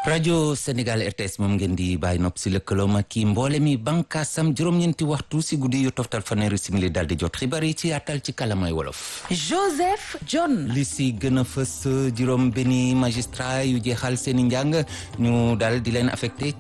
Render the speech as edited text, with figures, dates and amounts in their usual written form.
rajo Sénégal RTS moom ngeen di bàyyi nopp si lëkkaloom ak kii mboole mi bànkaasam juróom-ñeenti waxtu si guddi yu toftal fanweeri simili daal di jot xibaar yi ci yaatal ci kalamay wolof. Joseph John. li si gën a fës juróom benni magistrat yu jeexal seen i njàng ñu daal di leen affecté